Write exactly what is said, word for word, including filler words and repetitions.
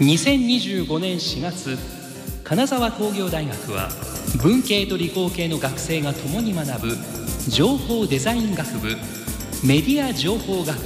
にせんにじゅうごねんしがつ、金沢工業大学は文系と理工系の学生が共に学ぶ情報デザイン学部、メディア情報学部